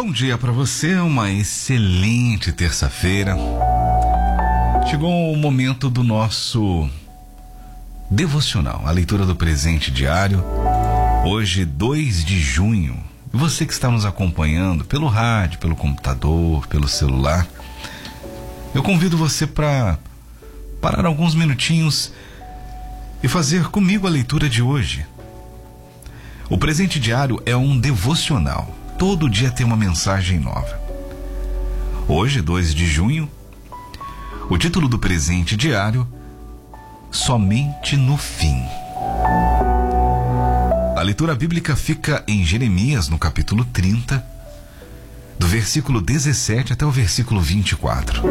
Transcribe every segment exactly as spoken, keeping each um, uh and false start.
Bom dia para você, uma excelente terça-feira. Chegou o momento do nosso devocional, a leitura do presente diário. Hoje, dois de junho. E você que está nos acompanhando pelo rádio, pelo computador, pelo celular, eu convido você para parar alguns minutinhos e fazer comigo a leitura de hoje. O presente diário é um devocional. Todo dia tem uma mensagem nova. Hoje, dois de junho, o título do presente diário: Somente no Fim. A leitura bíblica fica em Jeremias, no capítulo trinta, do versículo dezessete até o versículo vinte e quatro.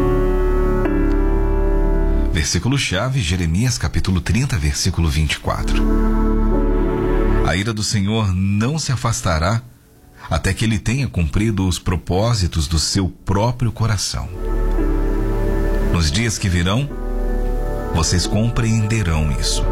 Versículo-chave, Jeremias, capítulo trinta, versículo vinte e quatro. A ira do Senhor não se afastará até que ele tenha cumprido os propósitos do seu próprio coração. Nos dias que virão, vocês compreenderão isso.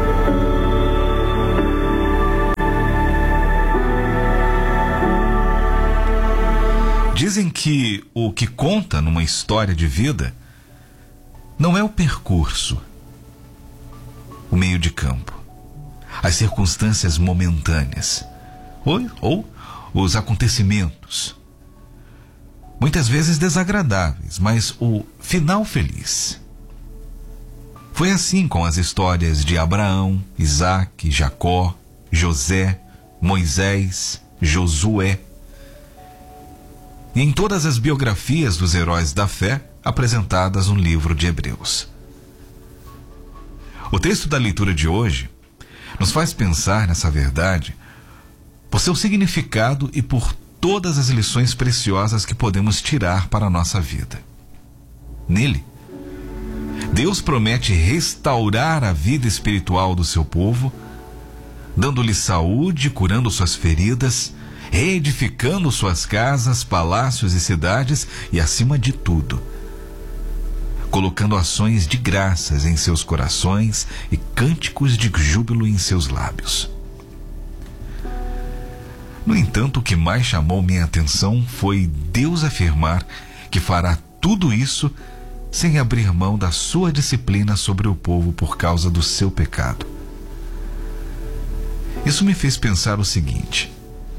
Dizem que o que conta numa história de vida não é o percurso, o meio de campo, as circunstâncias momentâneas, ou, ou os acontecimentos, muitas vezes desagradáveis, mas o final feliz. Foi assim com as histórias de Abraão, Isaque, Jacó, José, Moisés, Josué. E em todas as biografias dos heróis da fé apresentadas no livro de Hebreus. O texto da leitura de hoje nos faz pensar nessa verdade por seu significado e por todas as lições preciosas que podemos tirar para a nossa vida. Nele, Deus promete restaurar a vida espiritual do seu povo, dando-lhe saúde, curando suas feridas, reedificando suas casas, palácios e cidades e, acima de tudo, colocando ações de graças em seus corações e cânticos de júbilo em seus lábios. No entanto, o que mais chamou minha atenção foi Deus afirmar que fará tudo isso sem abrir mão da sua disciplina sobre o povo por causa do seu pecado. Isso me fez pensar o seguinte: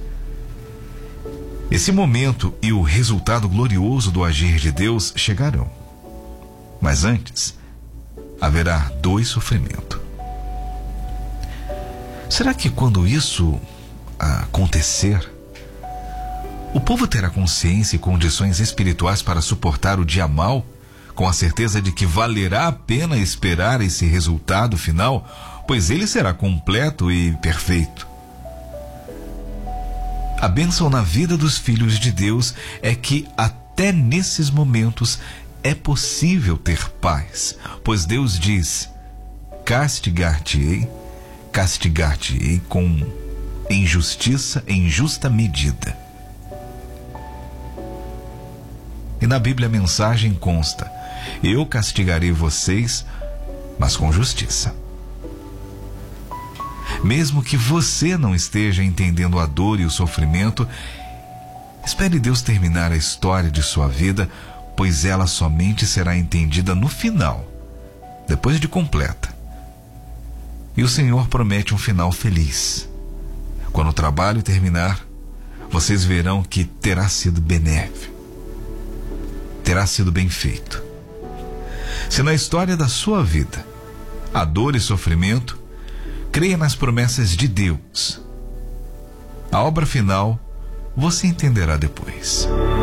esse momento e o resultado glorioso do agir de Deus chegarão. Mas antes, haverá dor e sofrimento. Será que quando isso acontecer, o povo terá consciência e condições espirituais para suportar o dia mau, com a certeza de que valerá a pena esperar esse resultado final, pois ele será completo e perfeito? A bênção na vida dos filhos de Deus é que até nesses momentos é possível ter paz, pois Deus diz: castigar-te-ei, castigar-te-ei com em justiça, em justa medida. E na Bíblia a mensagem consta: eu castigarei vocês, mas com justiça. Mesmo que você não esteja entendendo a dor e o sofrimento, espere Deus terminar a história de sua vida, pois ela somente será entendida no final, depois de completa. E o Senhor promete um final feliz. Quando o trabalho terminar, vocês verão que terá sido benéfico, terá sido bem feito. Se na história da sua vida há dor e sofrimento, creia nas promessas de Deus. A obra final você entenderá depois.